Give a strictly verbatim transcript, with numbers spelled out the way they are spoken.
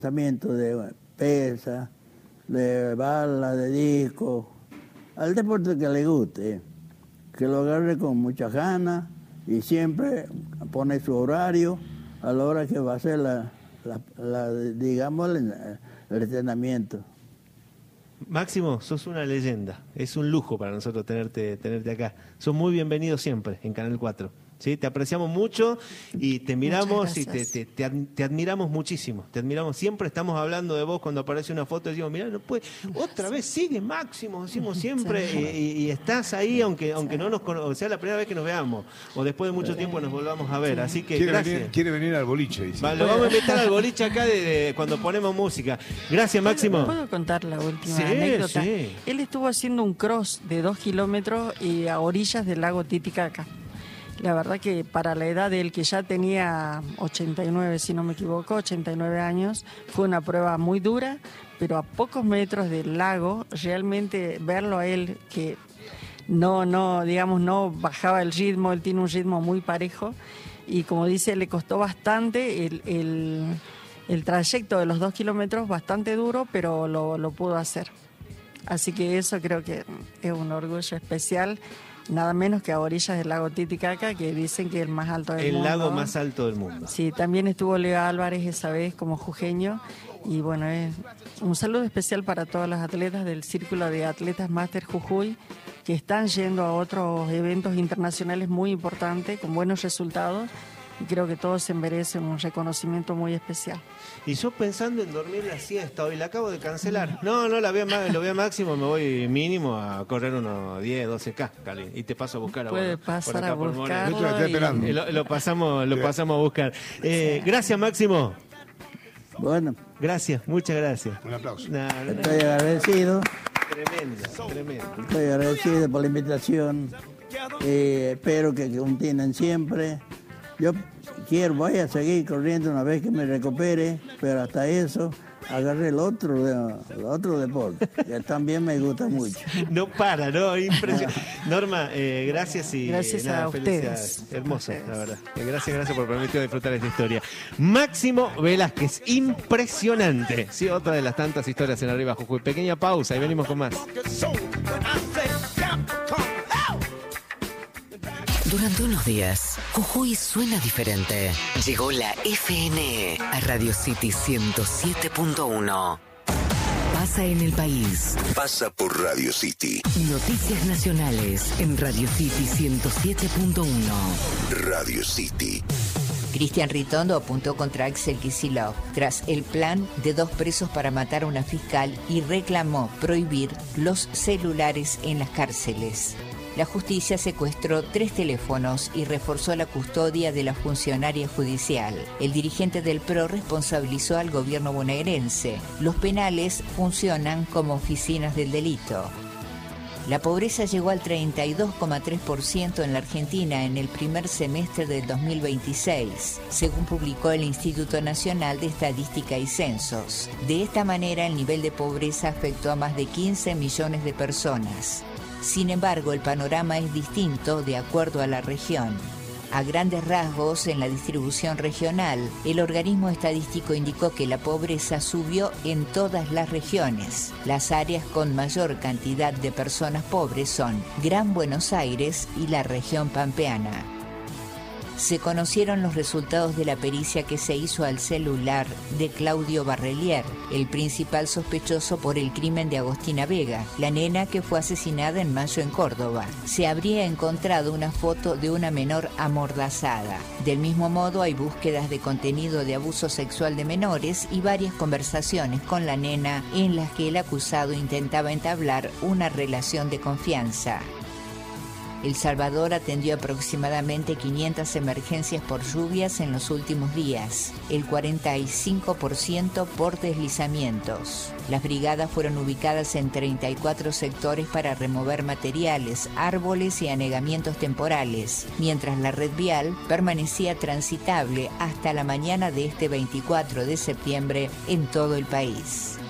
lanzamiento de pesa, de bala, de disco, al deporte que le guste, que lo agarre con muchas ganas y siempre pone su horario a la hora que va a hacer la, la, la digamos, el, el entrenamiento. Máximo, sos una leyenda. Es un lujo para nosotros tenerte, tenerte acá. Sos muy bienvenido siempre en Canal cuatro. ¿Sí? Te apreciamos mucho y te miramos y te, te, te, te admiramos muchísimo. Te admiramos. Siempre estamos hablando de vos cuando aparece una foto y decimos, mirá, no puede, otra vez sigue Máximo, decimos siempre, y, y estás ahí aunque aunque no nos o sea la primera vez que nos veamos o después de mucho tiempo nos volvamos a ver. Así que quiere gracias. Venir, quiere venir al boliche. Dice. Va, lo vamos a invitar al boliche acá de, de, cuando ponemos música. Gracias, Máximo. ¿Puedo contar la última sí, anécdota? Sí. Él estuvo haciendo un cross de dos kilómetros y a orillas del lago Titicaca. La verdad que para la edad de él, que ya tenía ochenta y nueve, si no me equivoco, ochenta y nueve años, fue una prueba muy dura, pero a pocos metros del lago, realmente verlo a él, que no, no, digamos, no bajaba el ritmo, él tiene un ritmo muy parejo, y como dice, le costó bastante el, el, el trayecto de los dos kilómetros, bastante duro, pero lo, lo pudo hacer. Así que eso creo que es un orgullo especial. Nada menos que a orillas del lago Titicaca, que dicen que es el más alto del el mundo. El lago más alto del mundo. Sí, también estuvo Leo Álvarez esa vez como jujeño. Y bueno, es un saludo especial para todos los atletas del Círculo de Atletas Máster Jujuy, que están yendo a otros eventos internacionales muy importantes, con buenos resultados. Y creo que todos se merecen un reconocimiento muy especial. Y yo pensando en dormir la siesta hoy, la acabo de cancelar. No, no, la veo, lo veo máximo, me voy mínimo a correr unos diez, doce K, Cali, y te paso a buscar. Puede bueno, pasar por acá, a buscarlo. Y... Y lo, lo, pasamos, lo pasamos a buscar. Eh, gracias, Máximo. Bueno. Gracias, muchas gracias. Un aplauso. No, no, Estoy agradecido. Tremenda, tremenda. Estoy agradecido por la invitación. Eh, espero que continúen siempre. Yo quiero, voy a seguir corriendo una vez que me recupere, pero hasta eso agarré el otro, el otro deporte, que también me gusta mucho. No para, ¿no? Impresionante. Norma, eh, gracias y gracias nada, a felicidades. ustedes. Hermoso, la verdad. Gracias, gracias por permitirme disfrutar de esta historia. Máximo Velázquez, impresionante. Sí, otra de las tantas historias en Arriba Jujuy. Pequeña pausa y venimos con más. Durante unos días, Jujuy suena diferente. Llegó la F N E a Radio City ciento siete punto uno. Pasa en el país. Pasa por Radio City. Noticias nacionales en Radio City ciento siete punto uno. Radio City. Cristian Ritondo apuntó contra Axel Kicillof tras el plan de dos presos para matar a una fiscal y reclamó prohibir los celulares en las cárceles. La justicia secuestró tres teléfonos y reforzó la custodia de la funcionaria judicial. El dirigente del P R O responsabilizó al gobierno bonaerense. Los penales funcionan como oficinas del delito. La pobreza llegó al treinta y dos coma tres por ciento en la Argentina en el primer semestre del dos mil veintiséis, según publicó el Instituto Nacional de Estadística y Censos. De esta manera, el nivel de pobreza afectó a más de quince millones de personas. Sin embargo, el panorama es distinto de acuerdo a la región. A grandes rasgos, en la distribución regional, el organismo estadístico indicó que la pobreza subió en todas las regiones. Las áreas con mayor cantidad de personas pobres son Gran Buenos Aires y la región pampeana. Se conocieron los resultados de la pericia que se hizo al celular de Claudio Barrelier, el principal sospechoso por el crimen de Agostina Vega, la nena que fue asesinada en mayo en Córdoba. Se habría encontrado una foto de una menor amordazada. Del mismo modo, hay búsquedas de contenido de abuso sexual de menores y varias conversaciones con la nena en las que el acusado intentaba entablar una relación de confianza. El Salvador atendió aproximadamente quinientas emergencias por lluvias en los últimos días, el cuarenta y cinco por ciento por deslizamientos. Las brigadas fueron ubicadas en treinta y cuatro sectores para remover materiales, árboles y anegamientos temporales, mientras la red vial permanecía transitable hasta la mañana de este veinticuatro de septiembre en todo el país.